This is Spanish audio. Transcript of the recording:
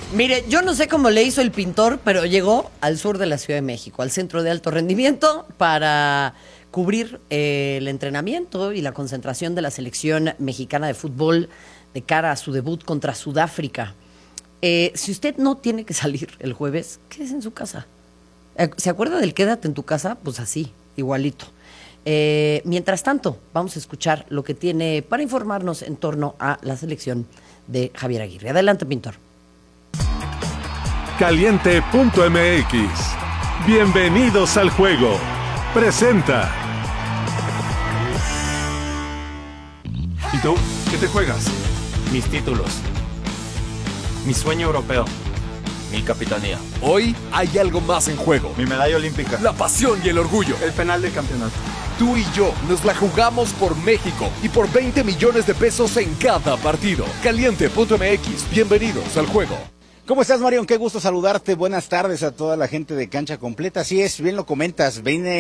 Mire, yo no sé cómo le hizo el pintor, pero llegó al sur de la Ciudad de México, al centro de alto rendimiento, para cubrir el entrenamiento y la concentración de la selección mexicana de fútbol de cara a su debut contra Sudáfrica. Si usted no tiene que salir el jueves, quédese en su casa. ¿Se acuerda del quédate en tu casa? Pues así, igualito. Mientras tanto, vamos a escuchar lo que tiene para informarnos en torno a la selección de Javier Aguirre. Adelante, pintor. Caliente.mx. Bienvenidos al juego. Presenta. ¿Y tú? ¿Qué te juegas? Mis títulos. Mi sueño europeo. Mi capitanía. Hoy hay algo más en juego. Mi medalla olímpica. La pasión y el orgullo. El penal del campeonato. Tú y yo nos la jugamos por México y por 20 millones de pesos en cada partido. Caliente.mx. Bienvenidos al juego. ¿Cómo estás, Marion? Qué gusto saludarte. Buenas tardes a toda la gente de Cancha Completa. Así es, bien lo comentas. Viene